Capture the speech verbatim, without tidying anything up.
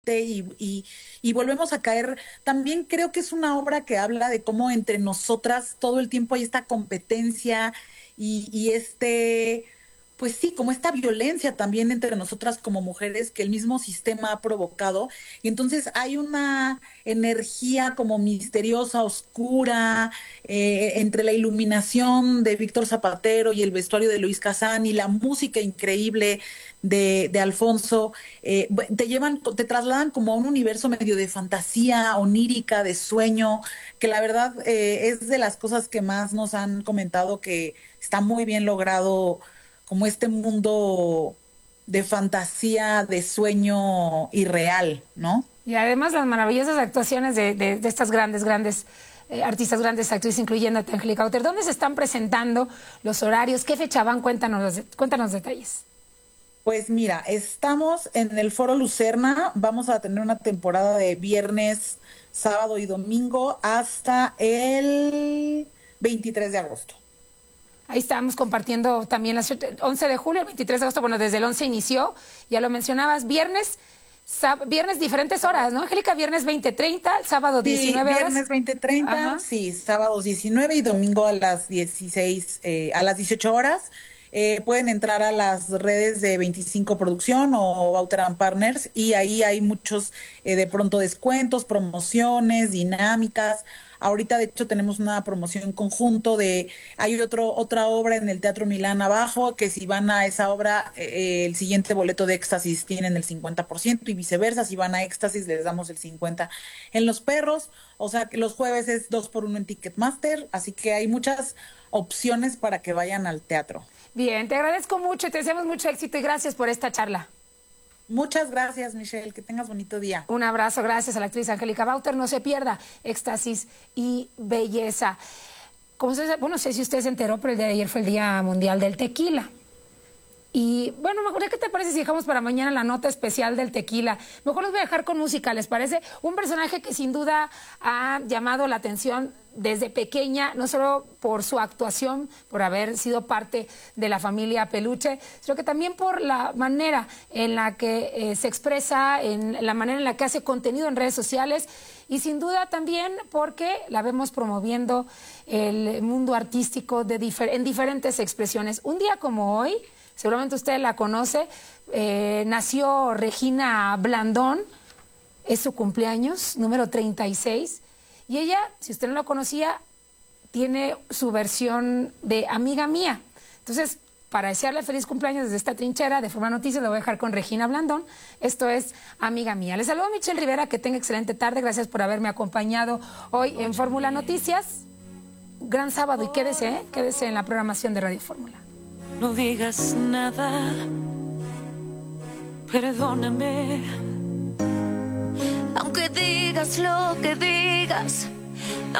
Y, y, y volvemos a caer. También creo que es una obra que habla de cómo entre nosotras todo el tiempo hay esta competencia y, y este, pues sí, como esta violencia también entre nosotras como mujeres que el mismo sistema ha provocado. Y entonces hay una energía como misteriosa, oscura, eh, entre la iluminación de Víctor Zapatero y el vestuario de Luis Casán y la música increíble de, de Alfonso. Eh, te llevan, te trasladan como a un universo medio de fantasía, onírica, de sueño, que la verdad eh, es de las cosas que más nos han comentado que está muy bien logrado, como este mundo de fantasía, de sueño irreal, ¿no? Y además las maravillosas actuaciones de, de, de estas grandes, grandes eh, artistas, grandes actrices, incluyendo a Angélica Bauer. ¿Dónde se están presentando los horarios? ¿Qué fecha van? Cuéntanos, cuéntanos detalles. Pues mira, estamos en el Foro Lucerna, vamos a tener una temporada de viernes, sábado y domingo hasta el veintitrés de agosto. Ahí estamos compartiendo también las once de julio, el veintitrés de agosto, bueno, desde el once inició, ya lo mencionabas, viernes, viernes diferentes horas, ¿no, Angélica? Viernes veinte treinta, sábado diecinueve sí, horas. Viernes veinte treinta, sí, sábados diecinueve y domingo a las dieciséis, eh, a las dieciocho horas. Eh, pueden entrar a las redes de veinticinco Producción o Bauter and Partners y ahí hay muchos eh, de pronto descuentos, promociones, dinámicas. Ahorita de hecho tenemos una promoción en conjunto de, hay otro, otra obra en el Teatro Milán abajo, que si van a esa obra, eh, el siguiente boleto de Éxtasis tienen el cincuenta por ciento y viceversa, si van a Éxtasis les damos el cincuenta por ciento en Los Perros, o sea que los jueves es dos por uno en Ticketmaster, así que hay muchas opciones para que vayan al teatro. Bien, te agradezco mucho y te deseamos mucho éxito y gracias por esta charla. Muchas gracias, Michelle. Que tengas bonito día. Un abrazo, gracias a la actriz Angélica Bauer. No se pierda Éxtasis y Belleza. Como se, bueno, no sé si usted se enteró, pero el día de ayer fue el Día Mundial del Tequila. Y bueno, mejor, ¿qué te parece si dejamos para mañana la nota especial del tequila? Mejor los voy a dejar con música, ¿les parece? Un personaje que sin duda ha llamado la atención desde pequeña, no solo por su actuación, por haber sido parte de la familia Peluche, sino que también por la manera en la que eh, se expresa, en la manera en la que hace contenido en redes sociales y sin duda también porque la vemos promoviendo el mundo artístico de difer en diferentes expresiones. Un día como hoy, seguramente usted la conoce, eh, nació Regina Blandón, es su cumpleaños, número treinta y seis, y ella, si usted no la conocía, tiene su versión de Amiga Mía. Entonces, para desearle feliz cumpleaños desde esta trinchera de Forma Noticias, lo voy a dejar con Regina Blandón. Esto es Amiga Mía. Les saludo a Michelle Rivera, que tenga excelente tarde. Gracias por haberme acompañado hoy en Fórmula Noticias. Gran sábado y quédese, ¿eh? Quédese en la programación de Radio Fórmula. No digas nada, perdóname. Aunque digas lo que digas,